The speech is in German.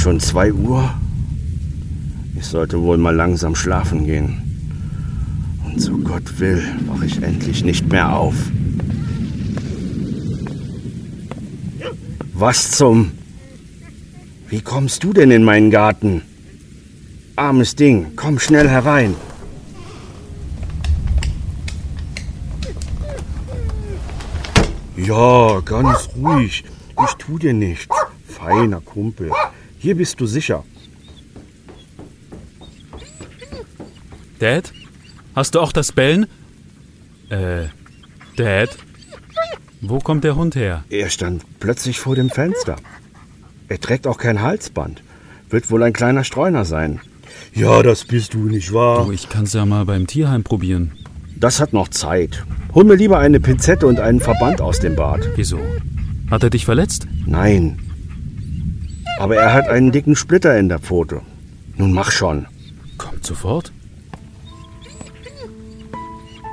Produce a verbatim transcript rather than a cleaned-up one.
schon zwei Uhr? Ich sollte wohl mal langsam schlafen gehen. Und so Gott will, wache ich endlich nicht mehr auf. Was zum... Wie kommst du denn in meinen Garten? Armes Ding, komm schnell herein. Ja, ganz ruhig. Ich tu dir nichts. Feiner Kumpel. Hier bist du sicher. Dad? Hast du auch das Bellen? Äh, Dad? Wo kommt der Hund her? Er stand plötzlich vor dem Fenster. Er trägt auch kein Halsband. Wird wohl ein kleiner Streuner sein. Ja, das bist du, nicht wahr? Du, ich kann's ja mal beim Tierheim probieren. Das hat noch Zeit. Hol mir lieber eine Pinzette und einen Verband aus dem Bad. Wieso? Hat er dich verletzt? Nein. Aber er hat einen dicken Splitter in der Pfote. Nun mach schon. Kommt sofort.